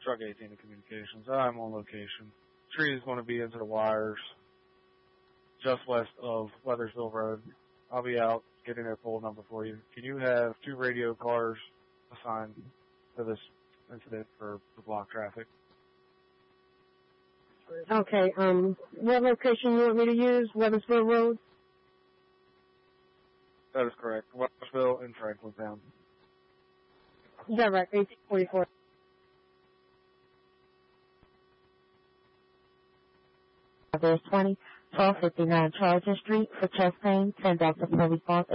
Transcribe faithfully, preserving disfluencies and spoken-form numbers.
Truck eighteen to Communications. I'm on location. Tree is going to be into the wires just west of Weathersville Road. I'll be out getting a pole number for you. Can you have two radio cars assigned to this incident for the block traffic? Okay, um, what location you want me to use? Weathersville Road? That is correct. Weathersville and Franklintown. Is that right? eighteen forty-four. There's twenty, twelve fifty-nine Charger Street for chest pain, ten Delta for response.